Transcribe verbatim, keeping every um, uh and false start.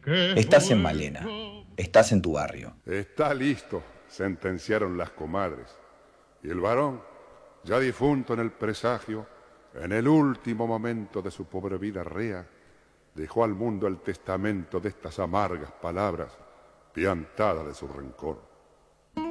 Estás en Malena, estás en tu barrio. Está listo, sentenciaron las comadres. Y el varón, ya difunto en el presagio, en el último momento de su pobre vida rea, dejó al mundo el testamento de estas amargas palabras, piantada de su rencor.